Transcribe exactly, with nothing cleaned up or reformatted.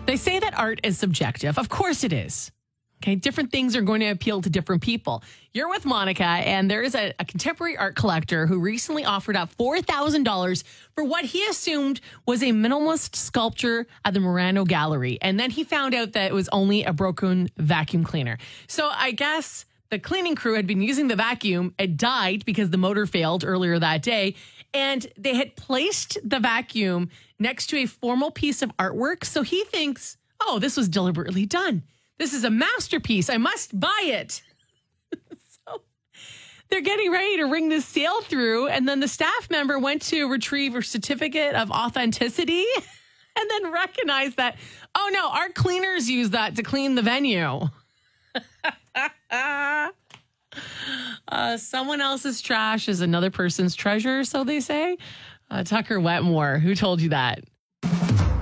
They say that art is subjective. Of course it is. Okay, different things are going to appeal to different people. You're with Monica, and there is a, a contemporary art collector who recently offered up four thousand dollars for what he assumed was a minimalist sculpture at the Murano Gallery. And then he found out that it was only a broken vacuum cleaner. So I guess the cleaning crew had been using the vacuum. It died because the motor failed earlier that day. And they had placed the vacuum next to a formal piece of artwork. So he thinks, oh, this was deliberately done. This is a masterpiece. I must buy it. So they're getting ready to ring this sale through. And then the staff member went to retrieve a certificate of authenticity and then recognized that, oh no, our cleaners use that to clean the venue. uh, someone else's trash is another person's treasure, so they say. Uh, Tucker Wetmore, who told you that?